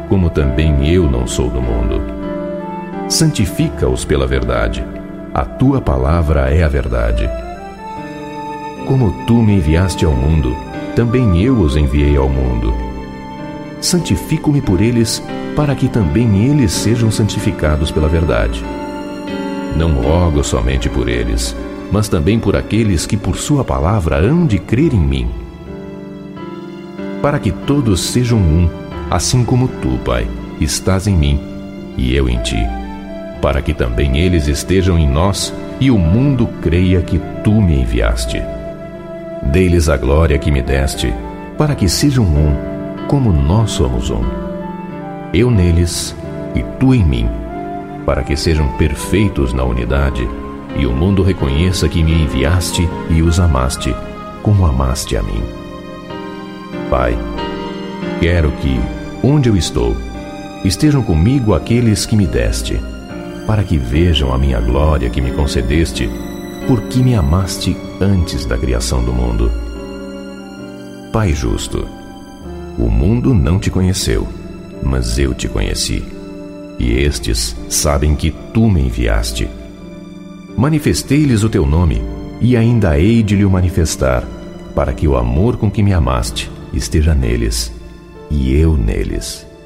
como também eu não sou do mundo. Santifica-os pela verdade. A tua palavra é a verdade. Como tu me enviaste ao mundo, também eu os enviei ao mundo. Santifico-me por eles, para que também eles sejam santificados pela verdade. Não rogo somente por eles, mas também por aqueles que por sua palavra hão de crer em mim, para que todos sejam um, assim como tu, Pai, estás em mim e eu em ti, para que também eles estejam em nós e o mundo creia que tu me enviaste. Dei-lhes a glória que me deste, para que sejam um, como nós somos um. Eu neles e tu em mim, para que sejam perfeitos na unidade, e o mundo reconheça que me enviaste e os amaste, como amaste a mim. Pai, quero que, onde eu estou, estejam comigo aqueles que me deste, para que vejam a minha glória que me concedeste, porque me amaste antes da criação do mundo. Pai justo, o mundo não te conheceu, mas eu te conheci, e estes sabem que tu me enviaste. Manifestei-lhes o teu nome, e ainda hei de lhe manifestar, para que o amor com que me amaste esteja neles, e eu neles.